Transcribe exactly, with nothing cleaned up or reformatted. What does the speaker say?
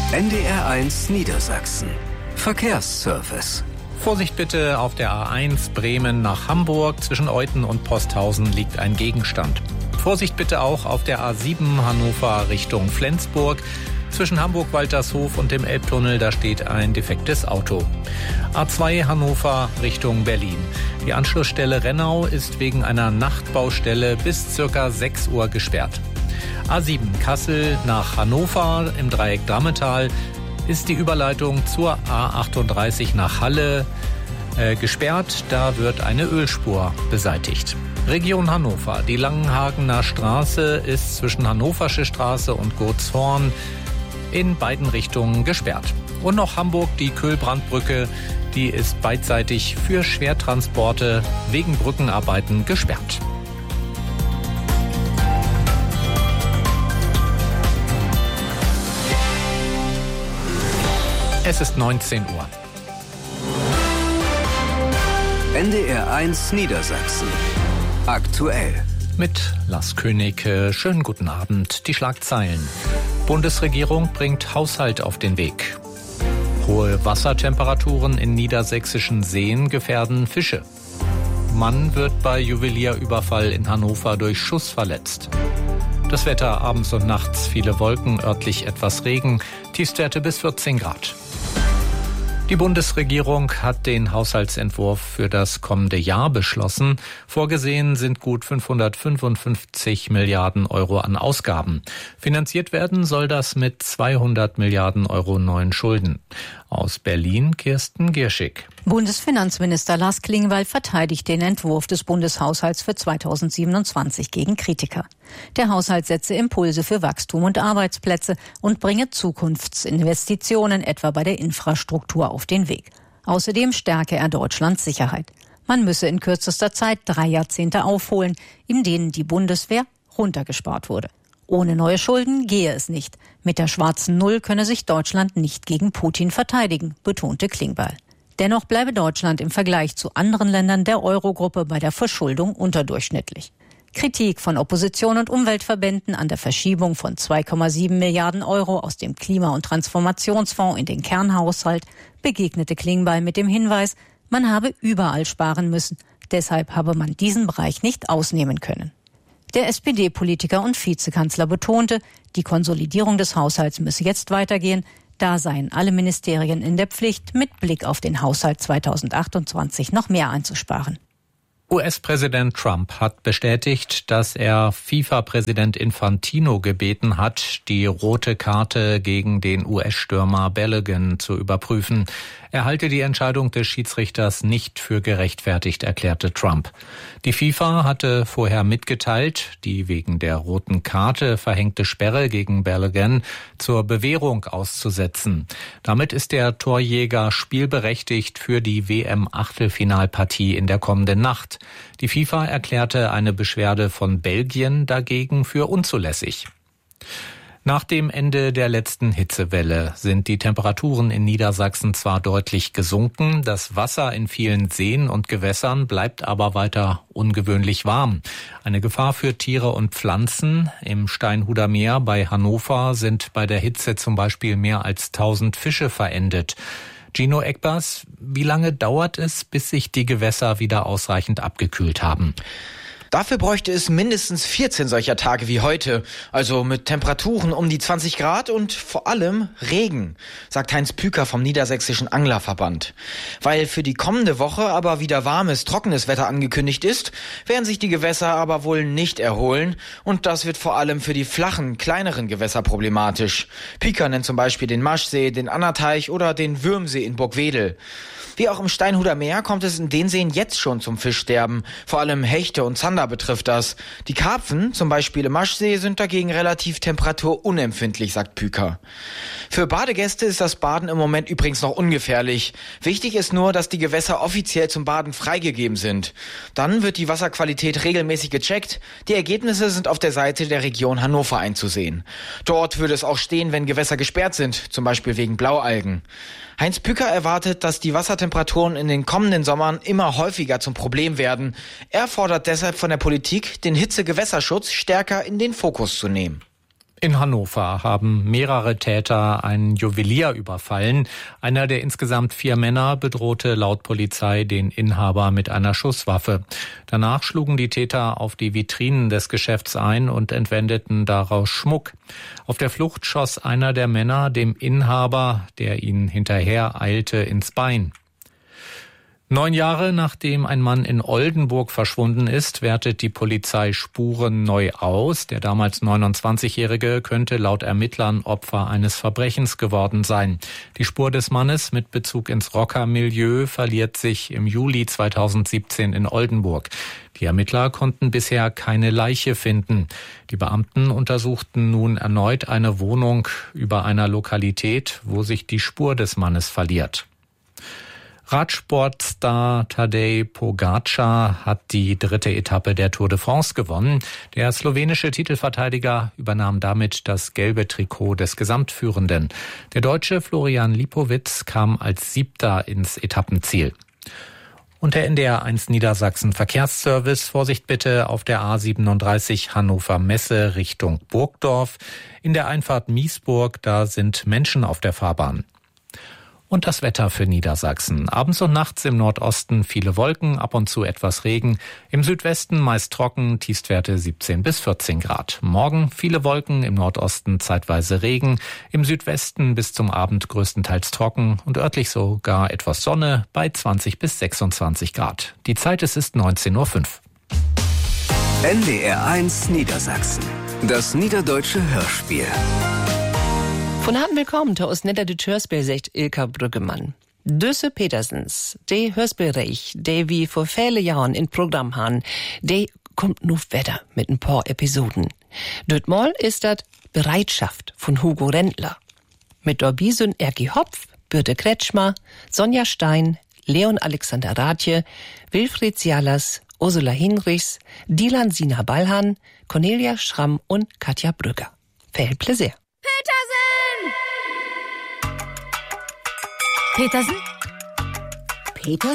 N D R eins Niedersachsen. Verkehrsservice. Vorsicht bitte, auf der A eins Bremen nach Hamburg. Zwischen Euthen und Posthausen liegt ein Gegenstand. Vorsicht bitte auch auf der A sieben Hannover Richtung Flensburg. Zwischen Hamburg-Waltershof und dem Elbtunnel, da steht ein defektes Auto. A zwei Hannover Richtung Berlin. Die Anschlussstelle Rennau ist wegen einer Nachtbaustelle bis circa sechs Uhr gesperrt. A sieben Kassel nach Hannover im Dreieck Drammetal ist die Überleitung zur A achtunddreißig nach Halle äh, gesperrt. Da wird eine Ölspur beseitigt. Region Hannover. Die Langenhagener Straße ist zwischen Hannoversche Straße und Goatshorn in beiden Richtungen gesperrt. Und noch Hamburg, die Köhlbrandbrücke, die ist beidseitig für Schwertransporte wegen Brückenarbeiten gesperrt. Es ist neunzehn Uhr. N D R eins Niedersachsen. Aktuell. Mit Lars König. Schönen guten Abend. Die Schlagzeilen. Bundesregierung bringt Haushalt auf den Weg. Hohe Wassertemperaturen in niedersächsischen Seen gefährden Fische. Mann wird bei Juwelierüberfall in Hannover durch Schuss verletzt. Das Wetter abends und nachts, viele Wolken, örtlich etwas Regen, Tiefstwerte bis vierzehn Grad. Die Bundesregierung hat den Haushaltsentwurf für das kommende Jahr beschlossen. Vorgesehen sind gut fünfhundertfünfundfünfzig Milliarden Euro an Ausgaben. Finanziert werden soll das mit zweihundert Milliarden Euro neuen Schulden. Aus Berlin Kirsten Gierschig. Bundesfinanzminister Lars Klingbeil verteidigt den Entwurf des Bundeshaushalts für zweitausendsiebenundzwanzig gegen Kritiker. Der Haushalt setze Impulse für Wachstum und Arbeitsplätze und bringe Zukunftsinvestitionen etwa bei der Infrastruktur auf den Weg. Außerdem stärke er Deutschlands Sicherheit. Man müsse in kürzester Zeit drei Jahrzehnte aufholen, in denen die Bundeswehr runtergespart wurde. Ohne neue Schulden gehe es nicht. Mit der schwarzen Null könne sich Deutschland nicht gegen Putin verteidigen, betonte Klingbeil. Dennoch bleibe Deutschland im Vergleich zu anderen Ländern der Eurogruppe bei der Verschuldung unterdurchschnittlich. Kritik von Opposition und Umweltverbänden an der Verschiebung von zwei Komma sieben Milliarden Euro aus dem Klima- und Transformationsfonds in den Kernhaushalt begegnete Klingbeil mit dem Hinweis, man habe überall sparen müssen. Deshalb habe man diesen Bereich nicht ausnehmen können. Der S P D-Politiker und Vizekanzler betonte, die Konsolidierung des Haushalts müsse jetzt weitergehen. Da seien alle Ministerien in der Pflicht, mit Blick auf den Haushalt zweitausendachtundzwanzig noch mehr einzusparen. U S-Präsident Trump hat bestätigt, dass er FIFA-Präsident Infantino gebeten hat, die rote Karte gegen den U S-Stürmer Balogun zu überprüfen. Er halte die Entscheidung des Schiedsrichters nicht für gerechtfertigt, erklärte Trump. Die FIFA hatte vorher mitgeteilt, die wegen der roten Karte verhängte Sperre gegen Balogun zur Bewährung auszusetzen. Damit ist der Torjäger spielberechtigt für die W M-Achtelfinalpartie in der kommenden Nacht. Die FIFA erklärte eine Beschwerde von Belgien dagegen für unzulässig. Nach dem Ende der letzten Hitzewelle sind die Temperaturen in Niedersachsen zwar deutlich gesunken, das Wasser in vielen Seen und Gewässern bleibt aber weiter ungewöhnlich warm. Eine Gefahr für Tiere und Pflanzen. Im Steinhuder Meer bei Hannover sind bei der Hitze zum Beispiel mehr als tausend Fische verendet. Gino Eckbers, wie lange dauert es, bis sich die Gewässer wieder ausreichend abgekühlt haben? Dafür bräuchte es mindestens vierzehn solcher Tage wie heute, also mit Temperaturen um die zwanzig Grad und vor allem Regen, sagt Heinz Püker vom Niedersächsischen Anglerverband. Weil für die kommende Woche aber wieder warmes, trockenes Wetter angekündigt ist, werden sich die Gewässer aber wohl nicht erholen und das wird vor allem für die flachen, kleineren Gewässer problematisch. Püker nennt zum Beispiel den Maschsee, den Annateich oder den Würmsee in Burgwedel. Wie auch im Steinhuder Meer kommt es in den Seen jetzt schon zum Fischsterben. Vor allem Hechte und Zander betrifft das. Die Karpfen, zum Beispiel im Maschsee, sind dagegen relativ temperaturunempfindlich, sagt Püker. Für Badegäste ist das Baden im Moment übrigens noch ungefährlich. Wichtig ist nur, dass die Gewässer offiziell zum Baden freigegeben sind. Dann wird die Wasserqualität regelmäßig gecheckt. Die Ergebnisse sind auf der Seite der Region Hannover einzusehen. Dort würde es auch stehen, wenn Gewässer gesperrt sind, zum Beispiel wegen Blaualgen. Heinz Pücker erwartet, dass die Wassertemperaturen in den kommenden Sommern immer häufiger zum Problem werden. Er fordert deshalb von der Politik, den Hitzegewässerschutz stärker in den Fokus zu nehmen. In Hannover haben mehrere Täter einen Juwelier überfallen. Einer der insgesamt vier Männer bedrohte laut Polizei den Inhaber mit einer Schusswaffe. Danach schlugen die Täter auf die Vitrinen des Geschäfts ein und entwendeten daraus Schmuck. Auf der Flucht schoss einer der Männer dem Inhaber, der ihnen hinterher eilte, ins Bein. Neun Jahre nachdem ein Mann in Oldenburg verschwunden ist, wertet die Polizei Spuren neu aus. Der damals neunundzwanzigjährige könnte laut Ermittlern Opfer eines Verbrechens geworden sein. Die Spur des Mannes mit Bezug ins Rockermilieu verliert sich im Juli zweitausendsiebzehn in Oldenburg. Die Ermittler konnten bisher keine Leiche finden. Die Beamten untersuchten nun erneut eine Wohnung über einer Lokalität, wo sich die Spur des Mannes verliert. Radsportstar Tadej Pogačar hat die dritte Etappe der Tour de France gewonnen. Der slowenische Titelverteidiger übernahm damit das gelbe Trikot des Gesamtführenden. Der Deutsche Florian Lipowitz kam als Siebter ins Etappenziel. Und der N D R eins Niedersachsen Verkehrsservice, Vorsicht bitte auf der A siebenunddreißig Hannover Messe Richtung Burgdorf. In der Einfahrt Miesburg, da sind Menschen auf der Fahrbahn. Und das Wetter für Niedersachsen. Abends und nachts im Nordosten viele Wolken, ab und zu etwas Regen. Im Südwesten meist trocken, Tiefstwerte siebzehn bis vierzehn Grad. Morgen viele Wolken, im Nordosten zeitweise Regen. Im Südwesten bis zum Abend größtenteils trocken und örtlich sogar etwas Sonne bei zwanzig bis sechsundzwanzig Grad. Die Zeit, es ist neunzehn Uhr fünf. N D R eins Niedersachsen. Das niederdeutsche Hörspiel. Von harten willkommen til oss niederdeutsche Hørspiel, sagt Ilka Brüggemann. Düsse Petersens, de Hørspielreich, de wie vor viele Jahren in Programm han, de kommt nu weiter mit ein paar Episoden. Dötmal ist dat Bereitschaft von Hugo Rendler. Mit dabei sind Erki Hopf, Birte Kretschmer, Sonja Stein, Leon Alexander Rathje, Wilfried Cialas, Ursula Hinrichs, Dilan Sina Ballhan, Cornelia Schramm und Katja Brügger. Viel Plaisir. Petersen? Petersen?